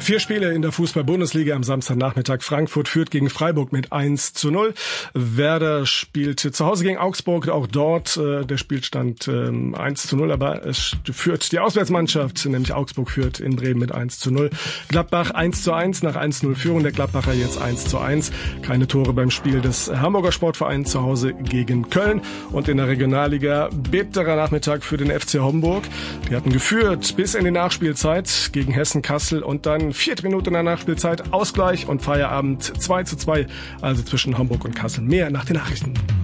4 Spiele in der Fußball-Bundesliga am Samstagnachmittag. Frankfurt führt gegen Freiburg mit 1:0. Werder spielt zu Hause gegen Augsburg. Auch dort der Spielstand 1:0. Aber es führt die Auswärtsmannschaft, nämlich Augsburg führt in Bremen mit 1:0. Gladbach 1:1 nach 1:0 Führung. Der Gladbacher jetzt 1:1. Keine Tore beim Spiel des Hamburger Sportvereins zu Hause gegen Köln. Und in der Regionalliga bitterer Nachmittag für den FC Homburg. Die hatten geführt bis in die Nachspielzeit gegen Hessen Kassel und dann 4. Minute in der Nachspielzeit Ausgleich und Feierabend 2:2, also zwischen Homburg und Kassel. Mehr nach den Nachrichten.